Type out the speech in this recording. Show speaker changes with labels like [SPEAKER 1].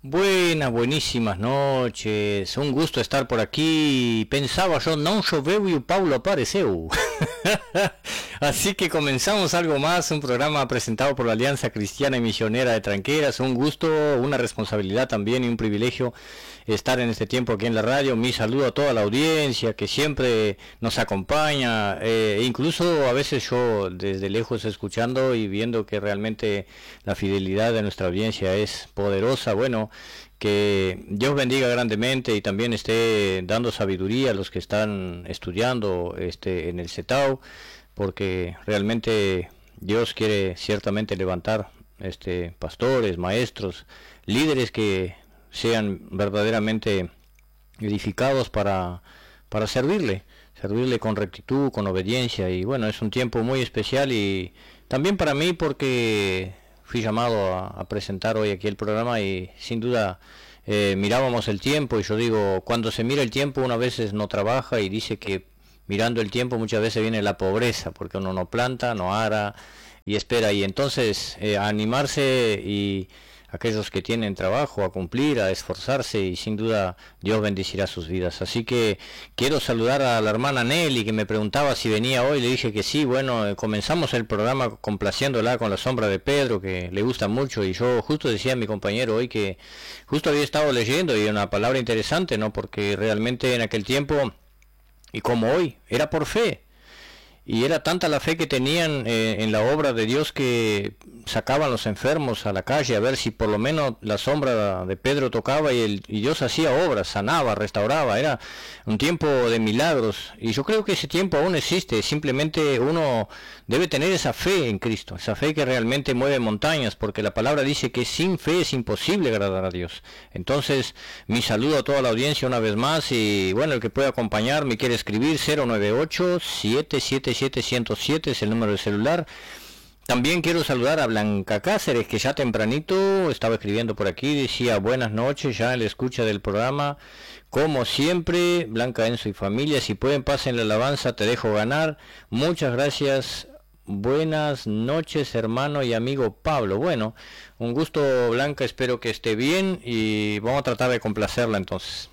[SPEAKER 1] Buenísimas noches. Un gusto estar por aquí. Pensaba yo, não choveu e o Paulo apareceu. Así que comenzamos algo más, un programa presentado por la Alianza Cristiana y Misionera de Tranqueras. Un gusto, una responsabilidad también y un privilegio estar en este tiempo aquí en la radio. Mi saludo a toda la audiencia que siempre nos acompaña, incluso a veces yo desde lejos escuchando y viendo que realmente la fidelidad de nuestra audiencia es poderosa. Bueno, que Dios bendiga grandemente y también esté dando sabiduría a los que están estudiando en el CETAU, porque realmente Dios quiere ciertamente levantar pastores, maestros, líderes que sean verdaderamente edificados para servirle con rectitud, con obediencia. Y bueno, es un tiempo muy especial y también para mí porque fui llamado a presentar hoy aquí el programa y sin duda mirábamos el tiempo y yo digo, cuando se mira el tiempo uno a veces no trabaja y dice que mirando el tiempo muchas veces viene la pobreza porque uno no planta, no ara y espera, y entonces a animarse y aquellos que tienen trabajo a cumplir, a esforzarse, y sin duda Dios bendecirá sus vidas. Así que quiero saludar a la hermana Nelly que me preguntaba si venía hoy. Le dije que sí. Bueno, comenzamos el programa complaciéndola con La Sombra de Pedro, que le gusta mucho, y yo justo decía a mi compañero hoy que justo había estado leyendo y una palabra interesante, ¿no? Porque realmente en aquel tiempo y como hoy era por fe. Y era tanta la fe que tenían en la obra de Dios que sacaban los enfermos a la calle a ver si por lo menos la sombra de Pedro tocaba y Dios hacía obras, sanaba, restauraba. Era un tiempo de milagros y yo creo que ese tiempo aún existe. Simplemente uno debe tener esa fe en Cristo, esa fe que realmente mueve montañas, porque la palabra dice que sin fe es imposible agradar a Dios. Entonces mi saludo a toda la audiencia una vez más, y bueno, el que pueda acompañarme quiere escribir 098-777-107 es el número de celular. También quiero saludar a Blanca Cáceres, que ya tempranito estaba escribiendo por aquí, decía buenas noches, ya en la escucha del programa, como siempre. Blanca, Enzo y familia, si pueden pasen la alabanza, te dejo ganar. Muchas gracias, buenas noches hermano y amigo Pablo. Bueno, un gusto Blanca, espero que esté bien y vamos a tratar de complacerla entonces.